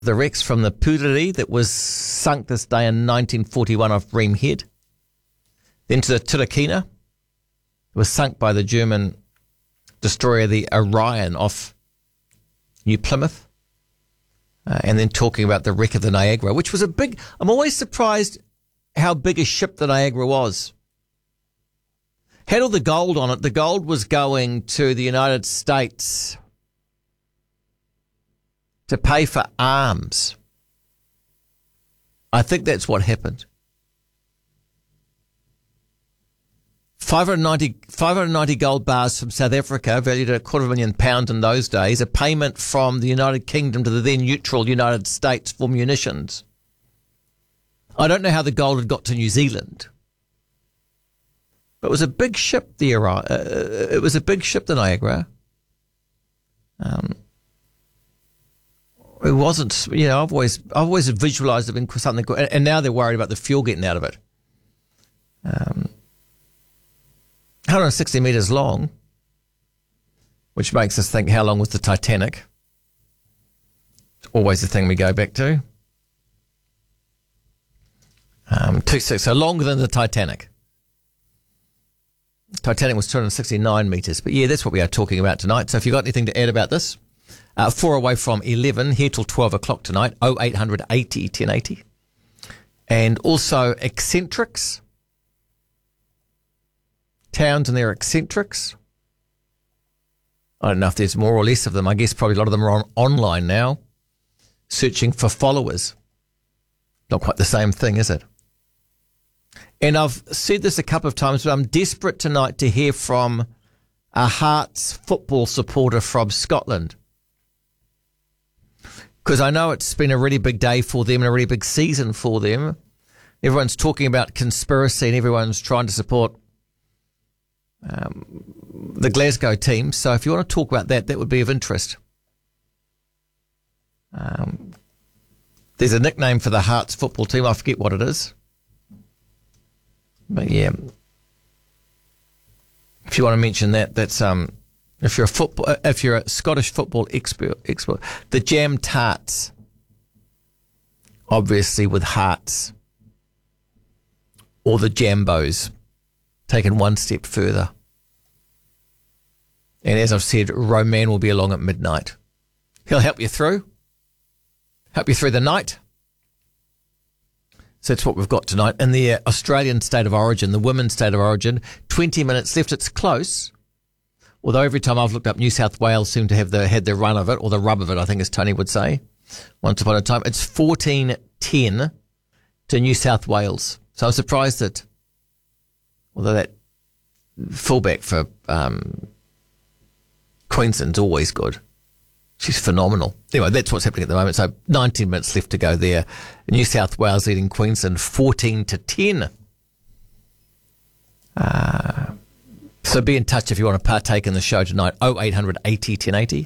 the wrecks from the Puriri that was sunk this day in 1941 off Bream Head. Then to the Turakina. It was sunk by the German destroyer, the Orion, off New Plymouth. And then talking about the wreck of the Niagara, which was a big... I'm always surprised how big a ship the Niagara was. Had all the gold on it. The gold was going to the United States to pay for arms. I think that's what happened. 590 gold bars from South Africa, valued at £250,000 in those days, a payment from the United Kingdom to the then neutral United States for munitions. I don't know how the gold had got to New Zealand. But it was a big ship, the Niagara. It wasn't, I've always visualised it being something good, and now they're worried about the fuel getting out of it. 160 metres long, which makes us think, how long was the Titanic? It's always the thing we go back to. 2.6, so longer than the Titanic. Titanic was 269 metres. But yeah, that's what we are talking about tonight. So if you've got anything to add about this, 4 away from 11, here till 12 o'clock tonight, 0800 80 1080. And also eccentrics. Towns and their eccentrics. I don't know if there's more or less of them. I guess probably a lot of them are online now, searching for followers. Not quite the same thing, is it? And I've said this a couple of times, but I'm desperate tonight to hear from a Hearts football supporter from Scotland. Because I know it's been a really big day for them and a really big season for them. Everyone's talking about conspiracy and everyone's trying to support the Glasgow team. So if you want to talk about that, that would be of interest. There's a nickname for the Hearts football team. I forget what it is. But yeah, if you want to mention that, that's if you're a Scottish football expert, the Jam Tarts, obviously with Hearts, or the Jambos, taken one step further. And as I've said, Roman will be along at midnight. He'll help you through the night. So that's what we've got tonight. In the Australian State of Origin, the Women's State of Origin, 20 minutes left. It's close. Although every time I've looked up, New South Wales seem to have had the run of it, or the rub of it, I think as Tony would say, once upon a time. It's 14-10 to New South Wales. So I'm surprised that, although that fullback for Queensland's always good. She's phenomenal. Anyway, that's what's happening at the moment. So 19 minutes left to go there. New South Wales leading Queensland 14-10. So be in touch if you want to partake in the show tonight. 0800 80 1080.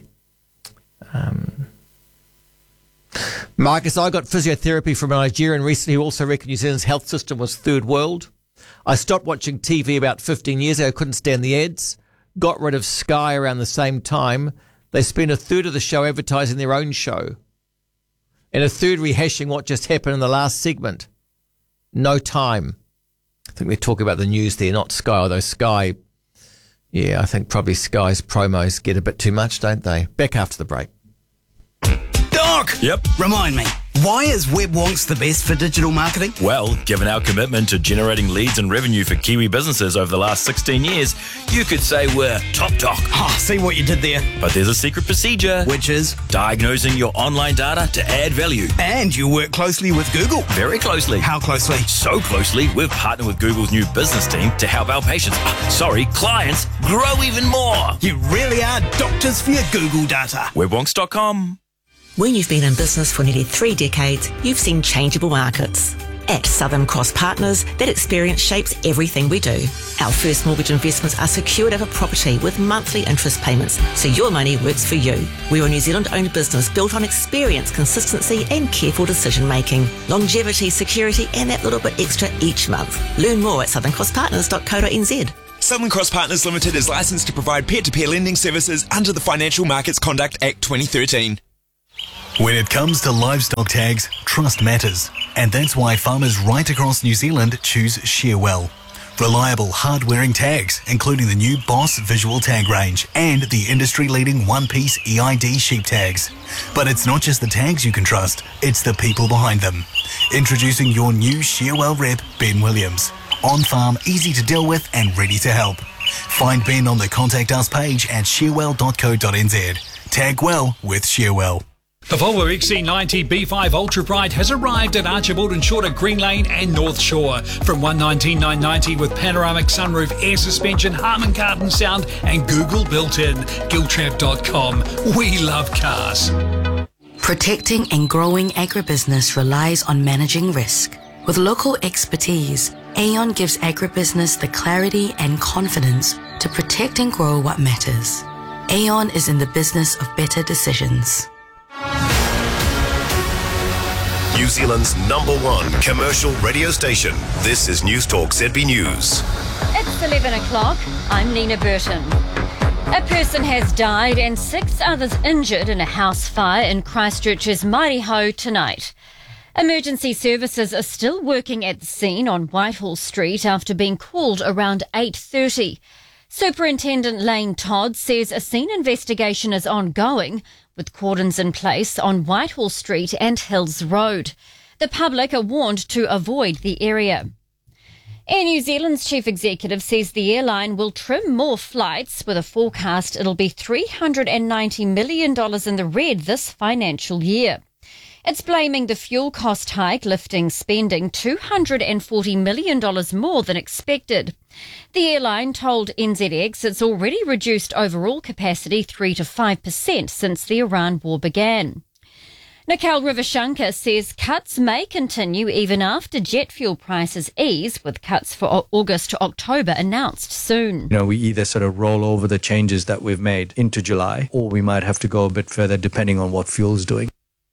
Marcus, I got physiotherapy from a Nigerian recently who also reckoned New Zealand's health system was third world. I stopped watching TV about 15 years ago. Couldn't stand the ads. Got rid of Sky around the same time. They spent a third of the show advertising their own show and a third rehashing what just happened in the last segment. No time. I think they're talking about the news there, not Sky, although Sky, yeah, I think probably Sky's promos get a bit too much, don't they? Back after the break. Doc! Yep. Remind me, why is WebWonks the best for digital marketing? Well, given our commitment to generating leads and revenue for Kiwi businesses over the last 16 years, you could say we're top doc. Oh, see what you did there. But there's a secret procedure. Which is? Diagnosing your online data to add value. And you work closely with Google. Very closely. How closely? So closely, we've partnered with Google's new business team to help our clients grow even more. You really are doctors for your Google data. Webwonks.com. When you've been in business for nearly 3 decades, you've seen changeable markets. At Southern Cross Partners, that experience shapes everything we do. Our first mortgage investments are secured over property with monthly interest payments, so your money works for you. We're a New Zealand-owned business built on experience, consistency and careful decision-making. Longevity, security and that little bit extra each month. Learn more at southerncrosspartners.co.nz. Southern Cross Partners Limited is licensed to provide peer-to-peer lending services under the Financial Markets Conduct Act 2013. When it comes to livestock tags, trust matters. And that's why farmers right across New Zealand choose Shearwell. Reliable, hard-wearing tags, including the new Boss visual tag range and the industry-leading one-piece EID sheep tags. But it's not just the tags you can trust, it's the people behind them. Introducing your new Shearwell rep, Ben Williams. On-farm, easy to deal with and ready to help. Find Ben on the Contact Us page at shearwell.co.nz. Tag well with Shearwell. The Volvo XC90 B5 Ultra Bright has arrived at Archibald and Short at Green Lane and North Shore. From $119,990 with panoramic sunroof, air suspension, Harman Kardon sound and Google built-in. Giltrap.com. We love cars. Protecting and growing agribusiness relies on managing risk. With local expertise, Aon gives agribusiness the clarity and confidence to protect and grow what matters. Aon is in the business of better decisions. New Zealand's #1 commercial radio station. This is News Talk ZB News. It's 11 o'clock. I'm Nina Burton. A person has died and 6 others injured in a house fire in Christchurch's Mariho tonight. Emergency services are still working at the scene on Whitehall Street after being called around 8:30. Superintendent Lane Todd says a scene investigation is ongoing, with cordons in place on Whitehall Street and Hills Road. The public are warned to avoid the area. Air New Zealand's chief executive says the airline will trim more flights, with a forecast it'll be $390 million in the red this financial year. It's blaming the fuel cost hike, lifting spending $240 million more than expected. The airline told NZX it's already reduced overall capacity 3 to 5% since the Iran war began. Nikal Rivashankar says cuts may continue even after jet fuel prices ease, with cuts for August to October announced soon. We either sort of roll over the changes that we've made into July, or we might have to go a bit further depending on what fuel's doing.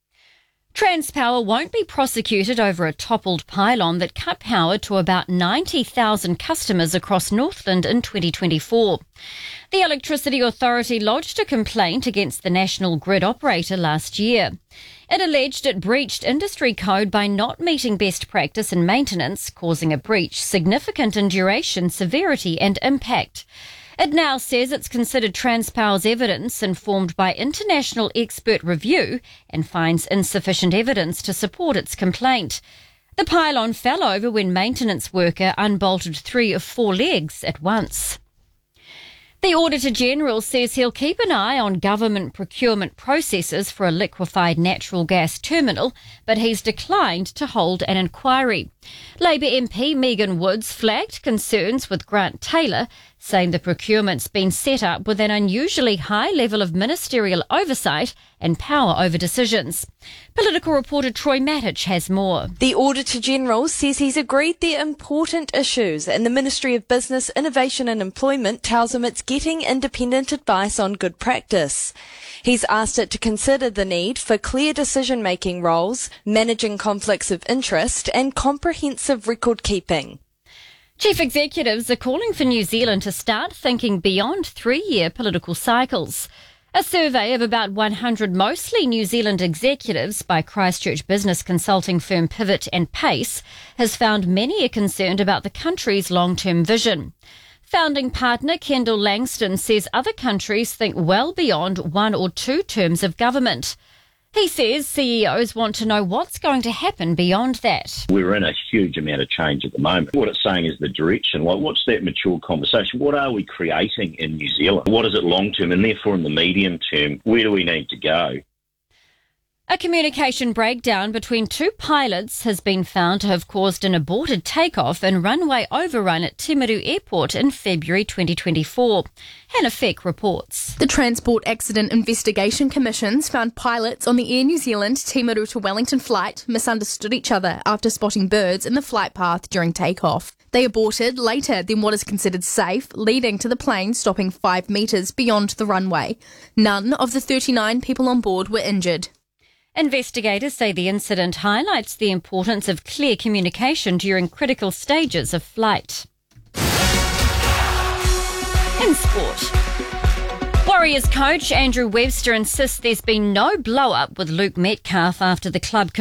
Transpower won't be prosecuted over a toppled pylon that cut power to about 90,000 customers across Northland in 2024. The Electricity Authority lodged a complaint against the national grid operator last year. It alleged it breached industry code by not meeting best practice in maintenance, causing a breach significant in duration, severity and impact. It now says it's considered Transpower's evidence informed by international expert review and finds insufficient evidence to support its complaint. The pylon fell over when maintenance worker unbolted 3 of 4 legs at once. The Auditor-General says he'll keep an eye on government procurement processes for a liquefied natural gas terminal, but he's declined to hold an inquiry. Labour MP Megan Woods flagged concerns with Grant Taylor, saying the procurement's been set up with an unusually high level of ministerial oversight and power over decisions. Political reporter Troy Matic has more. The Auditor-General says he's agreed they're important issues, and the Ministry of Business, Innovation and Employment tells him it's getting independent advice on good practice. He's asked it to consider the need for clear decision-making roles, managing conflicts of interest and comprehensive record-keeping. Chief executives are calling for New Zealand to start thinking beyond 3-year political cycles. A survey of about 100 mostly New Zealand executives by Christchurch business consulting firm Pivot and Pace has found many are concerned about the country's long-term vision. Founding partner Kendall Langston says other countries think well beyond 1 or 2 terms of government. He says CEOs want to know what's going to happen beyond that. We're in a huge amount of change at the moment. What it's saying is the direction. What's that mature conversation? What are we creating in New Zealand? What is it long term? And therefore in the medium term, where do we need to go? A communication breakdown between 2 pilots has been found to have caused an aborted takeoff and runway overrun at Timaru Airport in February 2024. Hannah Feck reports. The Transport Accident Investigation Commissions found pilots on the Air New Zealand Timaru to Wellington flight misunderstood each other after spotting birds in the flight path during takeoff. They aborted later than what is considered safe, leading to the plane stopping 5 metres beyond the runway. None of the 39 people on board were injured. Investigators say the incident highlights the importance of clear communication during critical stages of flight. In sport, Warriors coach Andrew Webster insists there's been no blow-up with Luke Metcalf after the club